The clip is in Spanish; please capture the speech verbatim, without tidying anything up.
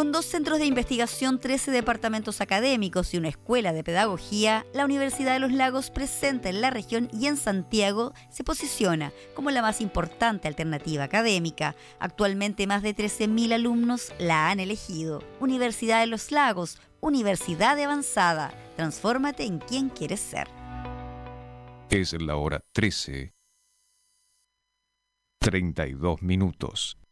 Con dos centros de investigación, trece departamentos académicos y una escuela de pedagogía, la Universidad de los Lagos, presente en la región y en Santiago, se posiciona como la más importante alternativa académica. Actualmente más de trece mil alumnos la han elegido. Universidad de los Lagos, universidad de avanzada. Transfórmate en quien quieres ser. Es la hora trece, treinta y dos minutos.